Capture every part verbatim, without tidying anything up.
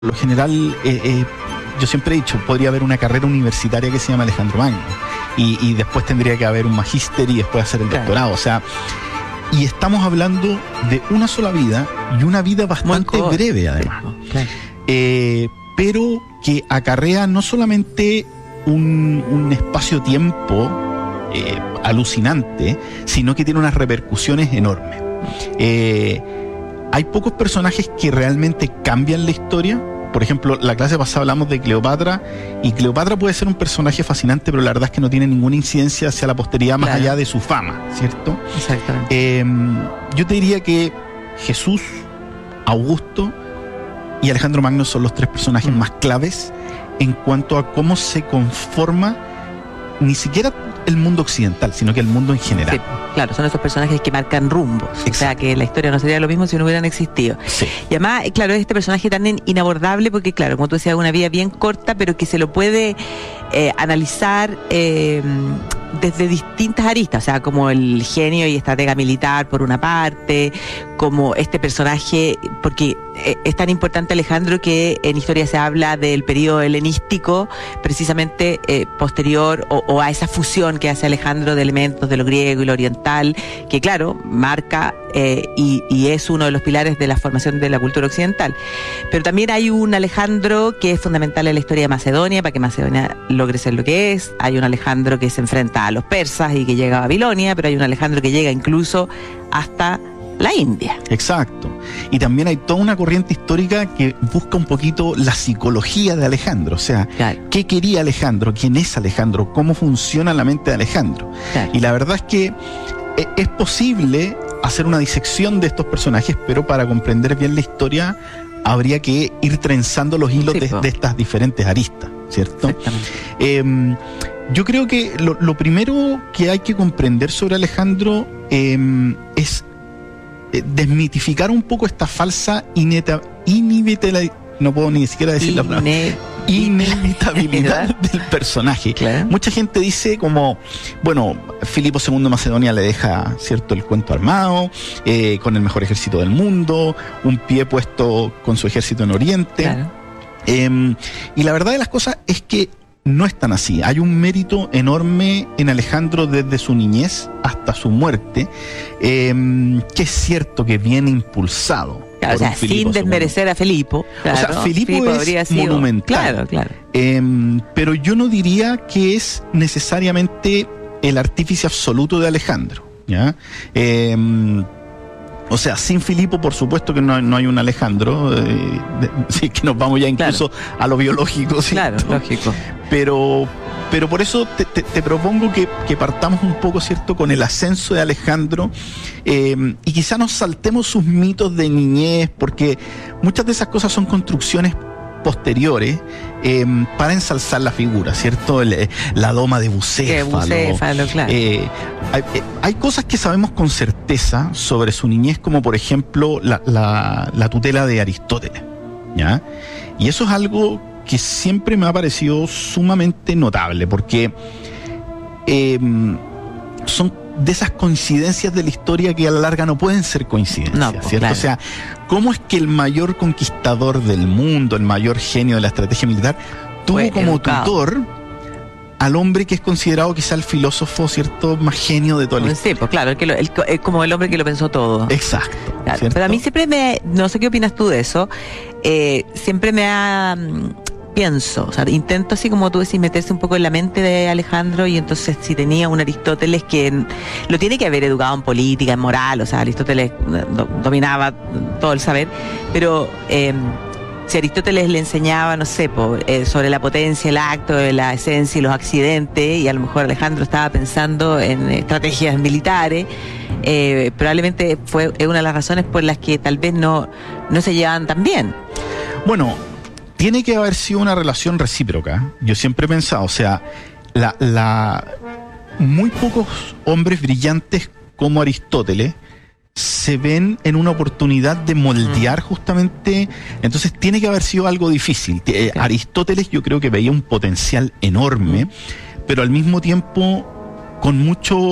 Por lo general, eh, eh, yo siempre he dicho, podría haber una carrera universitaria que se llama Alejandro Magno, y, y después tendría que haber un magíster y después hacer el doctorado, claro. O sea, y estamos hablando de una sola vida, y una vida bastante breve además, claro. eh, pero que acarrea no solamente un, un espacio-tiempo eh, alucinante, sino que tiene unas repercusiones enormes. Eh, hay pocos personajes que realmente cambian la historia. Por ejemplo, la clase pasada hablamos de Cleopatra, y Cleopatra puede ser un personaje fascinante, pero la verdad es que no tiene ninguna incidencia hacia la posteridad más claro. allá de su fama, ¿cierto? Exactamente. Eh, yo te diría que Jesús, Augusto y Alejandro Magno son los tres personajes mm. más claves en cuanto a cómo se conforma ni siquiera el mundo occidental, sino que el mundo en general. Sí, claro, son esos personajes que marcan rumbos. Exacto. O sea, que la historia no sería lo mismo si no hubieran existido. Sí. Y además, claro, es este personaje tan inabordable porque, claro, como tú decías, una vida bien corta, pero que se lo puede eh, analizar eh, desde distintas aristas. O sea, como el genio y estratega militar, por una parte, como este personaje, porque es tan importante Alejandro que en historia se habla del periodo helenístico, precisamente eh, posterior o, o a esa fusión que hace Alejandro de elementos de lo griego y lo oriental, que claro, marca eh, y, y es uno de los pilares de la formación de la cultura occidental. Pero también hay un Alejandro que es fundamental en la historia de Macedonia, para que Macedonia logre ser lo que es. Hay un Alejandro que se enfrenta a los persas y que llega a Babilonia, pero hay un Alejandro que llega incluso hasta la India. Exacto. Y también hay toda una corriente histórica que busca un poquito la psicología de Alejandro. O sea, claro. ¿qué quería Alejandro? ¿Quién es Alejandro? ¿Cómo funciona la mente de Alejandro? Claro. Y la verdad es que es posible hacer una disección de estos personajes, pero para comprender bien la historia habría que ir trenzando los hilos sí, de, de estas diferentes aristas, ¿cierto? Exactamente. Eh, yo creo que lo, lo primero que hay que comprender sobre Alejandro eh, es desmitificar un poco esta falsa ineta, inevitabilidad, no puedo ni siquiera decir la palabra, inevitabilidad del personaje. Claro. Mucha gente dice como, bueno, Filipo segundo de Macedonia le deja, cierto, el cuento armado, eh, con el mejor ejército del mundo, un pie puesto con su ejército en Oriente. Claro. Eh, y la verdad de las cosas es que no es tan así. Hay un mérito enorme en Alejandro desde su niñez hasta su muerte, eh, que es cierto que viene impulsado. Claro, o sea, sin desmerecer a Filipo. Claro, o sea, Filipo, Filipo es sido monumental. Claro, claro. Eh, pero yo no diría que es necesariamente el artífice absoluto de Alejandro, ¿ya? Eh, O sea, sin Filipo, por supuesto que no, no hay un Alejandro, eh, de, sí, que nos vamos ya incluso claro. a lo biológico, ¿cierto? Claro, lógico. Pero, pero por eso te, te, te propongo que, que partamos un poco, ¿cierto?, con el ascenso de Alejandro, eh, y quizá nos saltemos sus mitos de niñez, porque muchas de esas cosas son construcciones posteriores eh, para ensalzar la figura, ¿cierro? El, la doma de Bucéfalo. Bucéfalo, claro. Eh, hay, hay cosas que sabemos con certeza sobre su niñez, como por ejemplo la, la, la tutela de Aristóteles, ¿ya? Y eso es algo que siempre me ha parecido sumamente notable, porque eh, son de esas coincidencias de la historia que a la larga no pueden ser coincidencias, no, pues, ¿cierto? Claro. O sea, ¿cómo es que el mayor conquistador del mundo, el mayor genio de la estrategia militar, tuvo Fue como educado. tutor al hombre que es considerado quizá el filósofo, ¿cierto?, más genio de toda la historia? Sí, pues claro, el que lo, el, es como el hombre que lo pensó todo. Exacto. Claro, pero a mí siempre me, no sé qué opinas tú de eso, eh, siempre me ha... pienso, o sea, intento así como tú decís, meterse un poco en la mente de Alejandro, y entonces si tenía un Aristóteles que lo tiene que haber educado en política, en moral, o sea, Aristóteles do, dominaba todo el saber, pero eh, si Aristóteles le enseñaba, no sé, po, eh, sobre la potencia, el acto, la esencia y los accidentes, y a lo mejor Alejandro estaba pensando en estrategias militares, eh, probablemente fue una de las razones por las que tal vez no, no se llevaban tan bien. Bueno, tiene que haber sido una relación recíproca. Yo siempre he pensado, o sea, la, la, muy pocos hombres brillantes como Aristóteles se ven en una oportunidad de moldear justamente, entonces tiene que haber sido algo difícil. Eh, Aristóteles yo creo que veía un potencial enorme, pero al mismo tiempo con mucho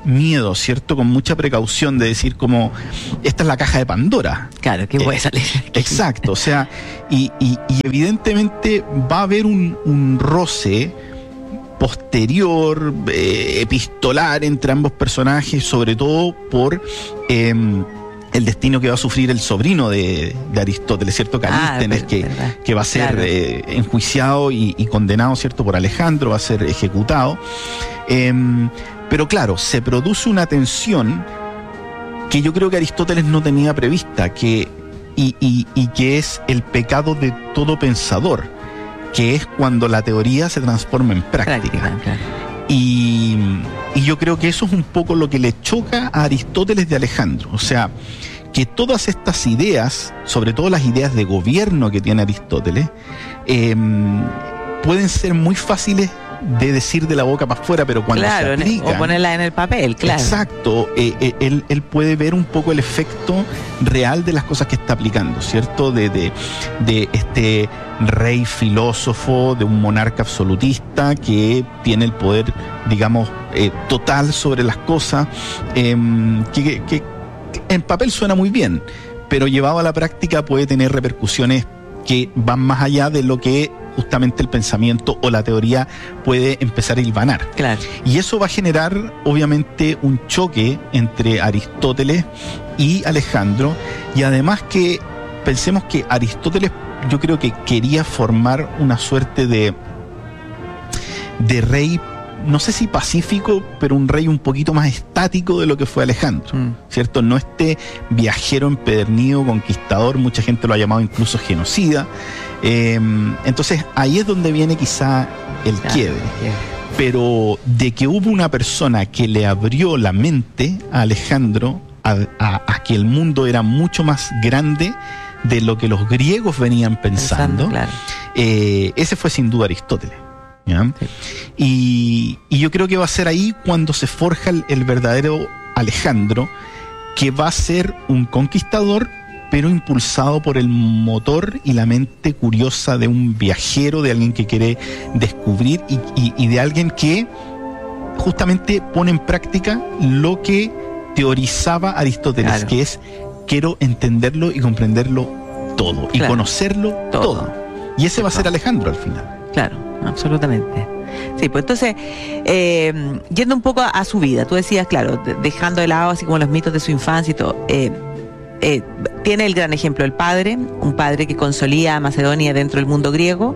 miedo, ¿cierto? Con mucha precaución de decir como, esta es la caja de Pandora. Claro, que puede Eh, salir. Exacto, o sea, y, y, y evidentemente va a haber un, un roce posterior, eh, epistolar entre ambos personajes, sobre todo por eh, el destino que va a sufrir el sobrino de, de Aristóteles, ¿cierto? Calístenes, Ah, que, verdad. que va a ser Claro. eh, enjuiciado y, y condenado, ¿cierto? Por Alejandro, va a ser ejecutado. Eh, pero claro, se produce una tensión que yo creo que Aristóteles no tenía prevista, que, y, y, y que es el pecado de todo pensador, que es cuando la teoría se transforma en práctica. Práctica, claro. Y, y yo creo que eso es un poco lo que le choca a Aristóteles de Alejandro. O sea, que todas estas ideas, sobre todo las ideas de gobierno que tiene Aristóteles, eh, pueden ser muy fáciles de decir de la boca para afuera, pero cuando Claro, se en- aplican... o ponerla en el papel, claro. Exacto, eh, eh, él, él puede ver un poco el efecto real de las cosas que está aplicando, ¿cierto? De, de, de este rey filósofo, de un monarca absolutista que tiene el poder, digamos, eh, total sobre las cosas, eh, que, que, que en papel suena muy bien, pero llevado a la práctica puede tener repercusiones que van más allá de lo que justamente el pensamiento o la teoría puede empezar a hilvanar. Claro. Y eso va a generar, obviamente, un choque entre Aristóteles y Alejandro. Y además que pensemos que Aristóteles, yo creo que quería formar una suerte de, de rey, no sé si pacífico, pero un rey un poquito más estático de lo que fue Alejandro, Mm. ¿cierto? No este viajero empedernido, conquistador, mucha gente lo ha llamado incluso genocida. Eh, entonces ahí es donde viene quizá el Claro, quiebre. quiebre. Pero de que hubo una persona que le abrió la mente a Alejandro a, a- a que el mundo era mucho más grande de lo que los griegos venían pensando, Pensando, claro. eh, ese fue sin duda Aristóteles. ¿Ya? Sí. Y, y yo creo que va a ser ahí cuando se forja el, el verdadero Alejandro, que va a ser un conquistador, pero impulsado por el motor y la mente curiosa de un viajero, de alguien que quiere descubrir y, y- y de alguien que justamente pone en práctica lo que teorizaba Aristóteles, Claro. que es quiero entenderlo y comprenderlo todo y Claro. conocerlo todo. Todo. Y ese va a ser Alejandro al final. Claro, absolutamente. Sí, pues entonces, eh, yendo un poco a, a su vida, tú decías, claro, de- dejando de lado así como los mitos de su infancia y todo, eh, eh, tiene el gran ejemplo el padre, un padre que consolía a Macedonia dentro del mundo griego,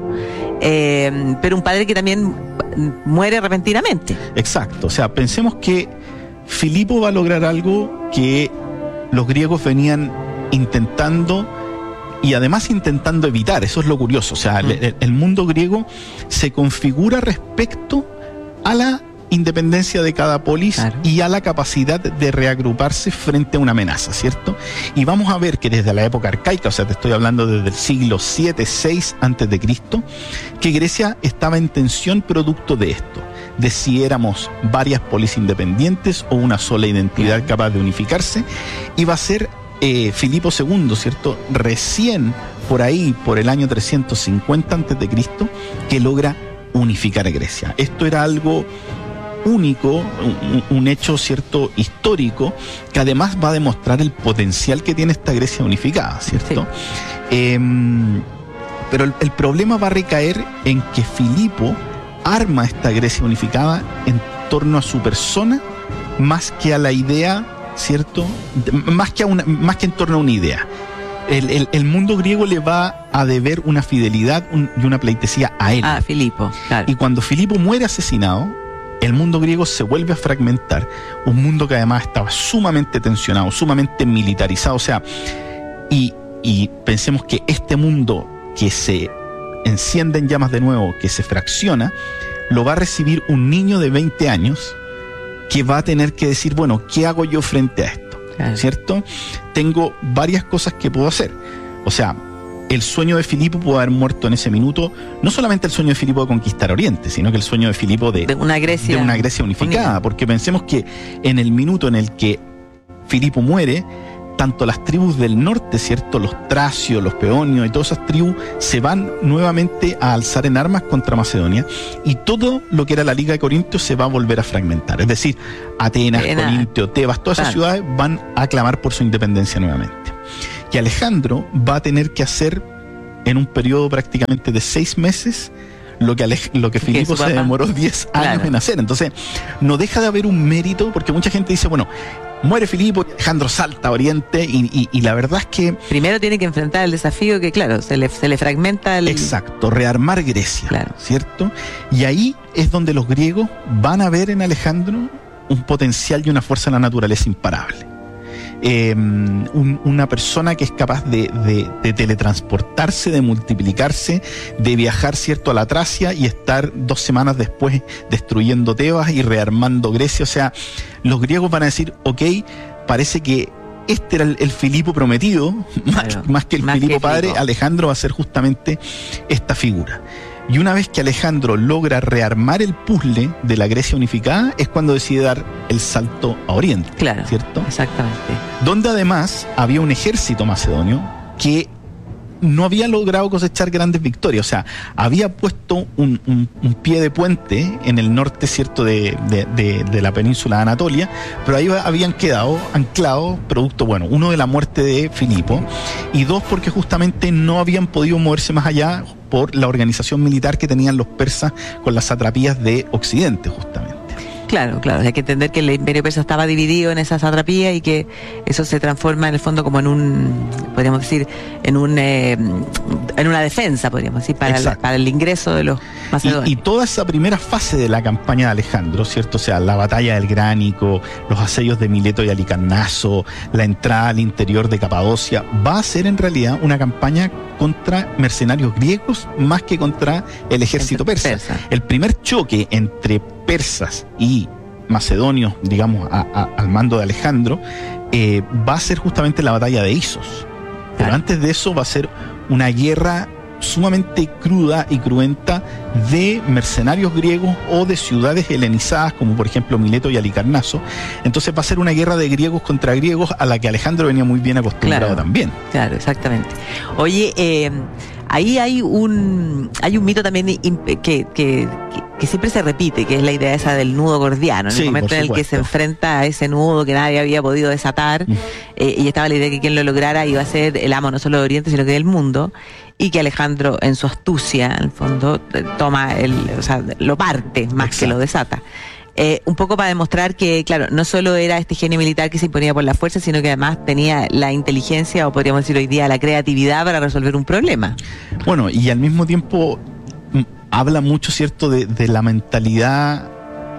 eh, pero un padre que también muere repentinamente. Exacto, o sea, pensemos que Filipo va a lograr algo que los griegos venían intentando y además intentando evitar, eso es lo curioso, o sea, Mm. el, el mundo griego se configura respecto a la independencia de cada polis Claro. y a la capacidad de reagruparse frente a una amenaza, ¿cierto? Y vamos a ver que desde la época arcaica, o sea, te estoy hablando desde el siglo siete, seis antes de Cristo, que Grecia estaba en tensión producto de esto, de si éramos varias polis independientes o una sola identidad capaz de unificarse. Y va a ser eh, Filipo segundo, ¿cierto? Recién por ahí, por el año trescientos cincuenta antes de Cristo, que logra unificar a Grecia. Esto era algo único, un, un hecho cierto histórico, que además va a demostrar el potencial que tiene esta Grecia unificada, ¿cierto? Eh, pero el, el problema va a recaer en que Filipo arma esta Grecia unificada en torno a su persona más que a la idea, ¿cierto? De- más que a una, más que en torno a una idea. El, el- el mundo griego le va a deber una fidelidad un- y una pleitesía a él. Ah, Filipo, claro. Y cuando Filipo muere asesinado, el mundo griego se vuelve a fragmentar. Un mundo que además estaba sumamente tensionado, sumamente militarizado. O sea, y, y pensemos que este mundo que se enciende en llamas de nuevo, que se fracciona, lo va a recibir un niño de veinte años que va a tener que decir, bueno, ¿qué hago yo frente a esto? Claro. ¿Cierto? Tengo varias cosas que puedo hacer. O sea, el sueño de Filipo pudo haber muerto en ese minuto, no solamente el sueño de Filipo de conquistar Oriente, sino que el sueño de Filipo de, De una Grecia. de una Grecia unificada, unida. porque pensemos que en el minuto en el que Filipo muere, tanto las tribus del norte, ¿cierto? Los tracios, los peonios y todas esas tribus se van nuevamente a alzar en armas contra Macedonia, y todo lo que era la Liga de Corintios se va a volver a fragmentar. Es decir, Atenas, Atenas. Corintio, Tebas, todas esas Claro. ciudades van a clamar por su independencia nuevamente. Y Alejandro va a tener que hacer en un periodo prácticamente de seis meses lo que, Alej- lo que Filipo su se papá. demoró diez años Claro. en hacer. Entonces, no deja de haber un mérito, porque mucha gente dice, bueno, muere Filipo, Alejandro salta a Oriente, y, y, y la verdad es que, Primero tiene que enfrentar el desafío que, claro, se le, se le fragmenta el... exacto, rearmar Grecia, Claro. ¿cierto? Y ahí es donde los griegos van a ver en Alejandro un potencial y una fuerza en la naturaleza imparable. Eh, un- una persona que es capaz de, de- de teletransportarse, de multiplicarse, de viajar, ¿cierto?, a la Tracia y estar dos semanas después destruyendo Tebas y rearmando Grecia. O sea, los griegos van a decir, ok, parece que este era el, el Filipo prometido, más, Claro, más que el más Filipo que padre. Filipo. Alejandro va a ser justamente esta figura. Y una vez que Alejandro logra rearmar el puzzle de la Grecia unificada, es cuando decide dar el salto a Oriente, Claro, ¿cierto? exactamente. Donde además había un ejército macedonio que no había logrado cosechar grandes victorias. O sea, había puesto un, un- un pie de puente en el norte, ¿cierto?, de, de- de- de la península de Anatolia, pero ahí habían quedado anclados, producto, bueno, uno de la muerte de Filipo, y dos, porque justamente no habían podido moverse más allá por la organización militar que tenían los persas con las satrapías de Occidente, justamente. Claro, claro. Hay que entender que el imperio persa estaba dividido en esa satrapía y que eso se transforma en el fondo como en un, podríamos decir, en un eh, en una defensa, podríamos decir, para el, Exacto. para el ingreso de los macedonios. Y, y toda esa primera fase de la campaña de Alejandro, ¿cierto? O sea, la batalla del Gránico, los asedios de Mileto y Alicarnaso, la entrada al interior de Capadocia, va a ser en realidad una campaña contra mercenarios griegos más que contra el ejército persa. Persa. El primer choque entre persas y macedonios, digamos, a- a- al mando de Alejandro, eh, va a ser justamente la batalla de Isos. Pero Claro. antes de eso va a ser una guerra sumamente cruda y cruenta de mercenarios griegos o de ciudades helenizadas, como por ejemplo Mileto y Alicarnaso. Entonces va a ser una guerra de griegos contra griegos a la que Alejandro venía muy bien acostumbrado Claro. también. Claro, exactamente. Oye, eh, ahí hay un hay un mito también im- que, que, que, que siempre se repite, que es la idea esa del nudo gordiano, en Sí, el momento por en el que supuesto. se enfrenta a ese nudo que nadie había podido desatar, Mm. eh, y estaba la idea de que quien lo lograra iba a ser el amo no solo de Oriente, sino que del mundo, y que Alejandro, en su astucia, en el fondo, eh, toma el, o sea, lo parte más Exacto. que lo desata. Eh, un poco para demostrar que, claro, no solo era este genio militar que se imponía por la fuerza, sino que además tenía la inteligencia, o podríamos decir hoy día la creatividad para resolver un problema. Bueno, y al mismo tiempo mm, habla mucho, ¿cierto?, de, de la mentalidad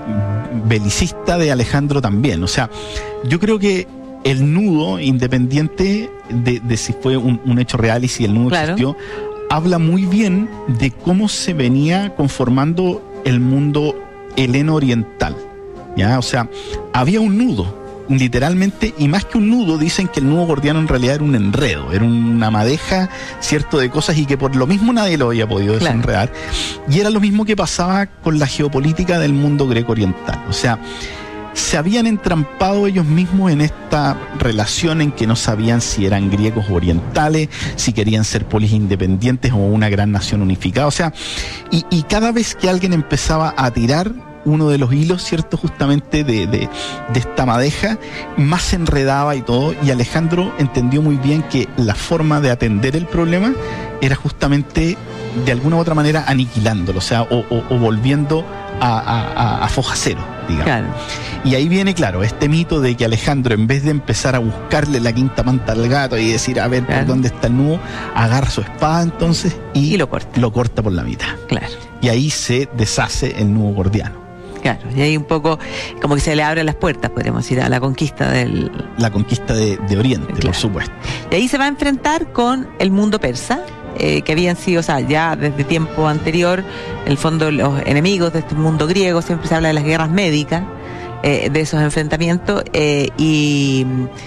mm, belicista de Alejandro también. O sea, yo creo que el nudo, independiente de, de si fue un, un hecho real y si el nudo Claro. existió, habla muy bien de cómo se venía conformando el mundo heleno oriental. ¿Ya? O sea, había un nudo, literalmente, y más que un nudo, dicen que el nudo gordiano en realidad era un enredo, era una madeja, cierto, de cosas, y que por lo mismo nadie lo había podido Claro. desenredar. Y era lo mismo que pasaba con la geopolítica del mundo greco oriental. O sea, se habían entrampado ellos mismos en esta relación en que no sabían si eran griegos o orientales, si querían ser polis independientes o una gran nación unificada. O sea, y, y cada vez que alguien empezaba a tirar uno de los hilos, ¿cierto?, justamente de, de, de esta madeja, más se enredaba y todo, y Alejandro entendió muy bien que la forma de atender el problema era justamente de alguna u otra manera aniquilándolo, o sea, o, o, o volviendo a, a, a, a foja cero, digamos. Claro. Y ahí viene, claro, este mito de que Alejandro, en vez de empezar a buscarle la quinta pata al gato y decir, a ver, Claro. por dónde está el nudo, agarra su espada entonces y, Y lo corta. lo corta por la mitad. Claro. Y ahí se deshace el nudo gordiano. Claro, y ahí un poco como que se le abren las puertas, podríamos decir, a la conquista del... La conquista de, de Oriente, Claro. por supuesto. Y ahí se va a enfrentar con el mundo persa, eh, que habían sido, o sea, ya desde tiempo anterior, en el fondo los enemigos de este mundo griego, siempre se habla de las guerras médicas, eh, de esos enfrentamientos, eh, y,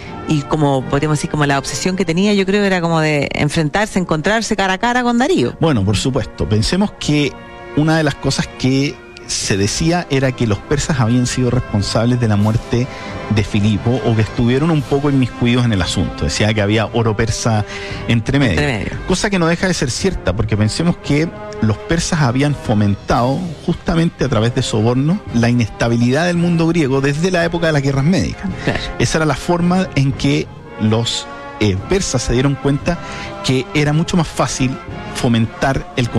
y como podríamos decir, como la obsesión que tenía, yo creo, era como de enfrentarse, encontrarse cara a cara con Darío. Bueno, por supuesto. Pensemos que una de las cosas que se decía era que los persas habían sido responsables de la muerte de Filipo, o que estuvieron un poco inmiscuidos en el asunto. Decía que había oro persa entre medio, Entre medio. cosa que no deja de ser cierta, porque pensemos que los persas habían fomentado justamente a través de sobornos la inestabilidad del mundo griego desde la época de las guerras médicas. Claro. Esa era la forma en que los eh, persas se dieron cuenta que era mucho más fácil fomentar el